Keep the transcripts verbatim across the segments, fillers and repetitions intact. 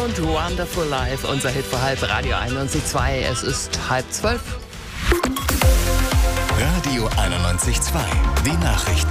und Wonderful Life, unser Hit für halb Radio einundneunzig Komma zwei. Es ist halb zwölf. Radio einundneunzig Komma zwei, die Nachrichten.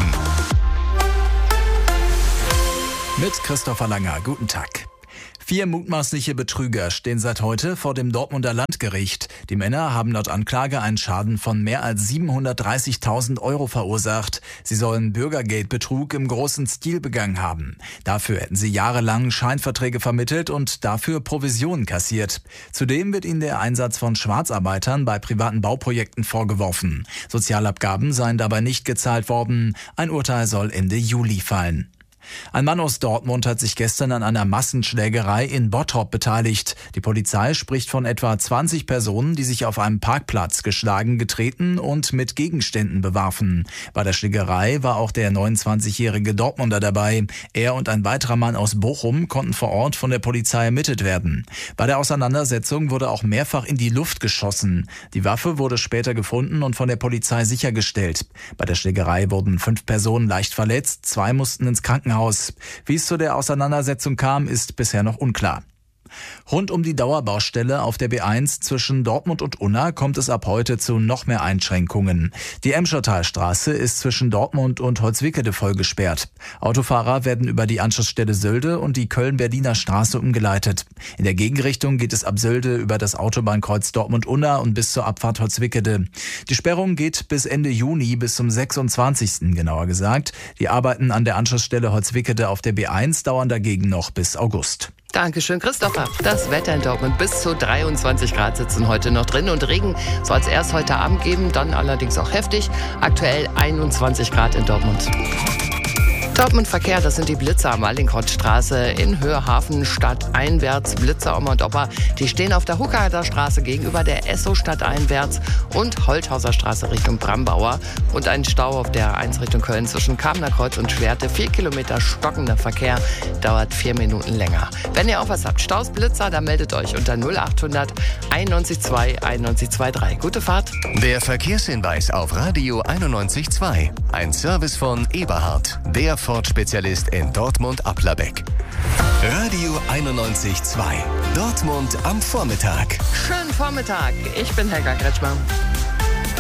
Mit Christopher Langer, guten Tag. Vier mutmaßliche Betrüger stehen seit heute vor dem Dortmunder Landgericht. Die Männer haben laut Anklage einen Schaden von mehr als siebenhundertdreißigtausend Euro verursacht. Sie sollen Bürgergeldbetrug im großen Stil begangen haben. Dafür hätten sie jahrelang Scheinverträge vermittelt und dafür Provisionen kassiert. Zudem wird ihnen der Einsatz von Schwarzarbeitern bei privaten Bauprojekten vorgeworfen. Sozialabgaben seien dabei nicht gezahlt worden. Ein Urteil soll Ende Juli fallen. Ein Mann aus Dortmund hat sich gestern an einer Massenschlägerei in Bottrop beteiligt. Die Polizei spricht von etwa zwanzig Personen, die sich auf einem Parkplatz geschlagen, getreten und mit Gegenständen bewarfen. Bei der Schlägerei war auch der neunundzwanzigjährige Dortmunder dabei. Er und ein weiterer Mann aus Bochum konnten vor Ort von der Polizei ermittelt werden. Bei der Auseinandersetzung wurde auch mehrfach in die Luft geschossen. Die Waffe wurde später gefunden und von der Polizei sichergestellt. Bei der Schlägerei wurden fünf Personen leicht verletzt, zwei mussten ins Krankenhaus. Wie es zu der Auseinandersetzung kam, ist bisher noch unklar. Rund um die Dauerbaustelle auf der B eins zwischen Dortmund und Unna kommt es ab heute zu noch mehr Einschränkungen. Die Emschertalstraße ist zwischen Dortmund und Holzwickede voll gesperrt. Autofahrer werden über die Anschlussstelle Sölde und die Köln-Berliner Straße umgeleitet. In der Gegenrichtung geht es ab Sölde über das Autobahnkreuz Dortmund-Unna und bis zur Abfahrt Holzwickede. Die Sperrung geht bis Ende Juni, bis zum sechsundzwanzigsten genauer gesagt. Die Arbeiten an der Anschlussstelle Holzwickede auf der B eins dauern dagegen noch bis August. Dankeschön, Christopher. Das Wetter in Dortmund bis zu dreiundzwanzig Grad sitzen heute noch drin und Regen soll es erst heute Abend geben, dann allerdings auch heftig. Aktuell einundzwanzig Grad in Dortmund. Dortmund Verkehr, das sind die Blitzer am Allinkrotzstraße in Höhehafen stadteinwärts. Blitzer Oma und Opa, die stehen auf der Huckader Straße gegenüber der Esso stadteinwärts und Holthauser Straße Richtung Brambauer. Und ein Stau auf der eins Richtung Köln zwischen Kamener Kreuz und Schwerte. Vier Kilometer stockender Verkehr, dauert vier Minuten länger. Wenn ihr auch was habt, Staus, Blitzer, dann meldet euch unter null achthundert einundneunzig zwei einundneunzig zweiunddreißig. Gute Fahrt. Der Verkehrshinweis auf Radio einundneunzig Komma zwei. Ein Service von Eberhard, der Ford-Spezialist in Dortmund-Applerbeck. Radio einundneunzig Komma zwei. Dortmund am Vormittag. Schönen Vormittag. Ich bin Helga Kretschmer.